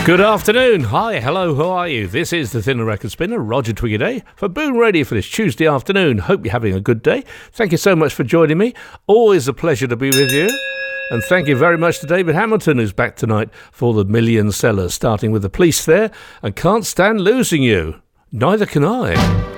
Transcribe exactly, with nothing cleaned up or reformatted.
Good afternoon. Hi, hello, how are you? This is the Thinner Record Spinner, Roger Twiggy for Boom Radio for this Tuesday afternoon. Hope you're having a good day. Thank you so much for joining me. Always a pleasure to be with you. And thank you very much to David Hamilton, who's back tonight for the Million Sellers, starting with The Police there, and Can't Stand Losing You. Neither can I.